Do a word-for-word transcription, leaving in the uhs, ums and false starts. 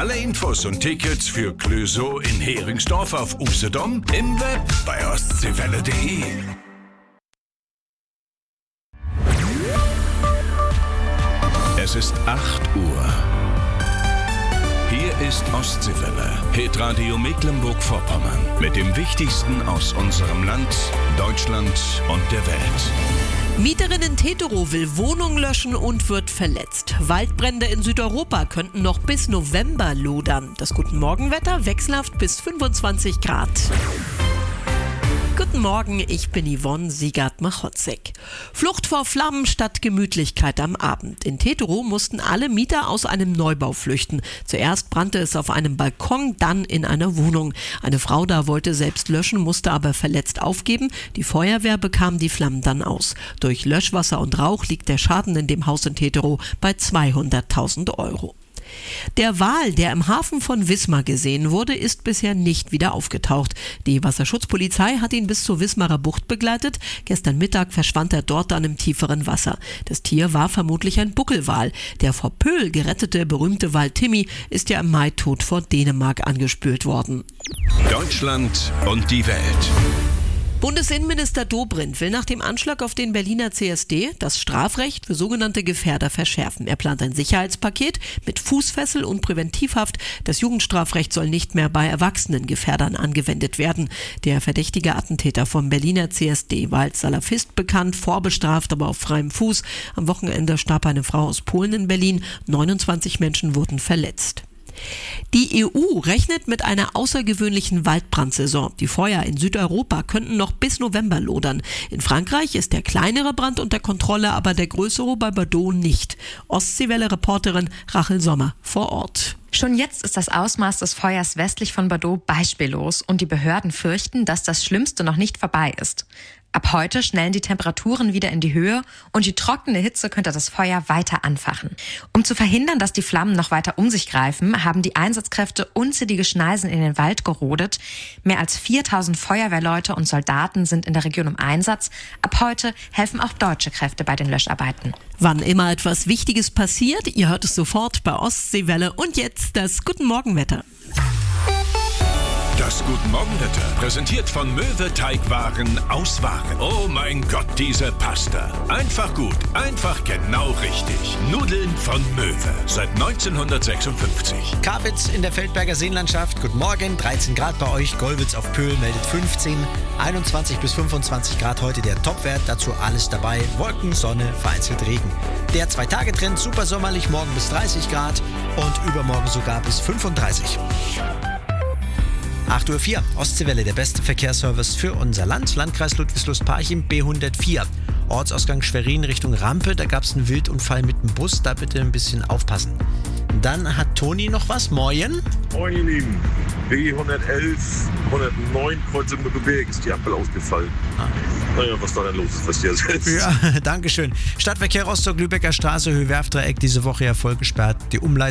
Alle Infos und Tickets für Clöso in Heringsdorf auf Usedom, im Web bei ostseewelle punkt de. Es ist acht Uhr. Hier ist Ostseewelle, Hitradio Mecklenburg-Vorpommern, mit dem Wichtigsten aus unserem Land, Deutschland und der Welt. Mieterin in Teterow will Wohnung löschen und wird verletzt. Waldbrände in Südeuropa könnten noch bis November lodern. Das Guten Morgenwetter wechselhaft bis fünfundzwanzig Grad. Guten Morgen, ich bin Yvonne Siegert-Machotzek. Flucht vor Flammen statt Gemütlichkeit am Abend. In Teterow mussten alle Mieter aus einem Neubau flüchten. Zuerst brannte es auf einem Balkon, dann in einer Wohnung. Eine Frau da wollte selbst löschen, musste aber verletzt aufgeben. Die Feuerwehr bekam die Flammen dann aus. Durch Löschwasser und Rauch liegt der Schaden in dem Haus in Teterow bei zweihunderttausend Euro. Der Wal, der im Hafen von Wismar gesehen wurde, ist bisher nicht wieder aufgetaucht. Die Wasserschutzpolizei hat ihn bis zur Wismarer Bucht begleitet. Gestern Mittag verschwand er dort dann im tieferen Wasser. Das Tier war vermutlich ein Buckelwal. Der vor Pöhl gerettete berühmte Wal Timmy ist ja im Mai tot vor Dänemark angespült worden. Deutschland und die Welt. Bundesinnenminister Dobrindt will nach dem Anschlag auf den Berliner C S D das Strafrecht für sogenannte Gefährder verschärfen. Er plant ein Sicherheitspaket mit Fußfessel und Präventivhaft. Das Jugendstrafrecht soll nicht mehr bei erwachsenen Gefährdern angewendet werden. Der verdächtige Attentäter vom Berliner C S D war als Salafist bekannt, vorbestraft, aber auf freiem Fuß. Am Wochenende starb eine Frau aus Polen in Berlin. neunundzwanzig Menschen wurden verletzt. Die E U rechnet mit einer außergewöhnlichen Waldbrandsaison. Die Feuer in Südeuropa könnten noch bis November lodern. In Frankreich ist der kleinere Brand unter Kontrolle, aber der größere bei Bordeaux nicht. Ostseewelle-Reporterin Rachel Sommer vor Ort. Schon jetzt ist das Ausmaß des Feuers westlich von Bordeaux beispiellos und die Behörden fürchten, dass das Schlimmste noch nicht vorbei ist. Ab heute schnellen die Temperaturen wieder in die Höhe und die trockene Hitze könnte das Feuer weiter anfachen. Um zu verhindern, dass die Flammen noch weiter um sich greifen, haben die Einsatzkräfte unzählige Schneisen in den Wald gerodet. Mehr als viertausend Feuerwehrleute und Soldaten sind in der Region im Einsatz. Ab heute helfen auch deutsche Kräfte bei den Löscharbeiten. Wann immer etwas Wichtiges passiert, ihr hört es sofort bei Ostseewelle. Und jetzt das Guten Morgenwetter. Das Guten Morgenwetter, präsentiert von Möwe Teigwaren aus Waren. Oh mein Gott, diese Pasta. Einfach gut, einfach genau richtig. Nudeln von Möwe, seit neunzehnhundertsechsundfünfzig. Karwitz in der Feldberger Seenlandschaft. Guten Morgen, dreizehn Grad bei euch. Gollwitz auf Pöhl meldet fünfzehn. einundzwanzig bis fünfundzwanzig Grad heute der Topwert. Dazu alles dabei. Wolken, Sonne, vereinzelt Regen. Der Zwei-Tage-Trend super sommerlich, morgen bis dreißig Grad und übermorgen sogar bis fünfunddreißig. acht Uhr vier, Ostseewelle, der beste Verkehrsservice für unser Land. Landkreis Ludwigslust-Parchim, B hundertvier. Ortsausgang Schwerin Richtung Rampe, da gab es einen Wildunfall mit dem Bus, da bitte ein bisschen aufpassen. Dann hat Toni noch was, Moin. Moin ihr Lieben, B hundertelf, hundertneun, Kreuzung mit Gebirg ist die Ampel ausgefallen. Ah. Naja, was da denn los ist, was ihr selbst. Ja, danke schön. Stadtverkehr Rostock-Lübecker Straße, Höhe-Werfdreieck, diese Woche ja voll gesperrt. Die Umleitung